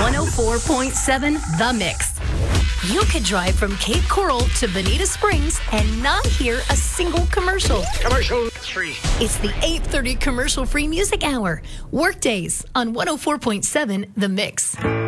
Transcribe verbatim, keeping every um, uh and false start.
one oh four point seven The Mix. You could drive from Cape Coral to Bonita Springs and not hear a single commercial. Commercial free. It's the eight thirty commercial-free music hour. Workdays on one oh four point seven The Mix.